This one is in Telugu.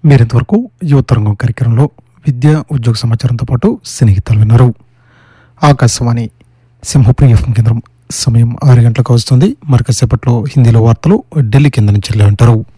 మీరింతవరకు యువతరంగం కార్యక్రమంలో విద్య ఉద్యోగ సమాచారంతో పాటు స్నేహితులు విన్నారు. ఆకాశవాణి సింహప్రియ ఎఫ్ఎం కేంద్రం. సమయం 6 గంటలకు వస్తుంది. మరికొద్దిసేపట్లో హిందీలో వార్తలు ఢిల్లీ కేంద్రం నుంచి ఉంటారు.